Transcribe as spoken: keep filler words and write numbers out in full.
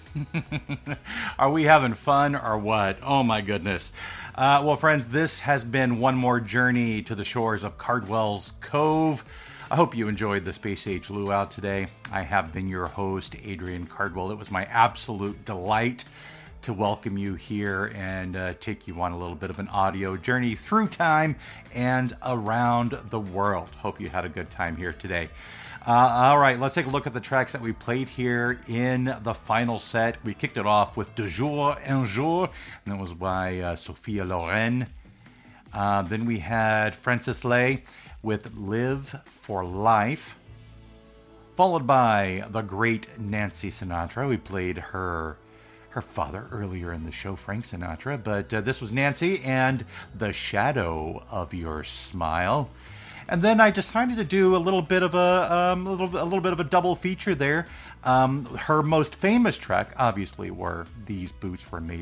Are we having fun or what? Oh my goodness. Uh, well, friends, this has been one more journey to the shores of Cardwell's Cove. I hope you enjoyed the Space Age Luau today. I have been your host, Adrian Cardwell. It was my absolute delight to welcome you here and uh, take you on a little bit of an audio journey through time and around the world. Hope you had a good time here today. Uh, all right, let's take a look at the tracks that we played here in the final set. We kicked it off with De Jour en Jour, and that was by uh, Sophia Loren. Uh, then we had Francis Lai with Live for Life, followed by the great Nancy Sinatra. We played her her father earlier in the show, Frank Sinatra, but uh, this was Nancy and The Shadow of Your Smile. And then I decided to do a little bit of a, um, a, little, a little bit of a double feature there. Um, her most famous track, obviously, were These Boots Were Made